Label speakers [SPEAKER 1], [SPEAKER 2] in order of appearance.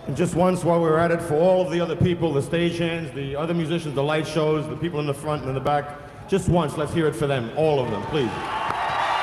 [SPEAKER 1] And just once while we're at it, for all of the other people, the stagehands, the other musicians, the light shows, the people in the front and in the back, just once, let's hear it for them, all of them, please.